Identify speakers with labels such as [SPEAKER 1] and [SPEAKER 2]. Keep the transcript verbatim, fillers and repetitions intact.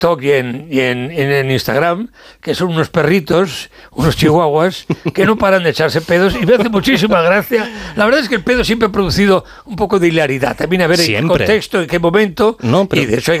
[SPEAKER 1] TikTok y en, y en, en, en Instagram, que son unos perritos, unos chihuahuas, que no paran de echarse pedos y me hace muchísima gracia. La verdad es que el pedo siempre ha producido un poco de hilaridad. También a ver
[SPEAKER 2] Siempre.
[SPEAKER 1] en qué contexto, en qué momento.
[SPEAKER 2] No, pero...
[SPEAKER 1] Y de hecho hay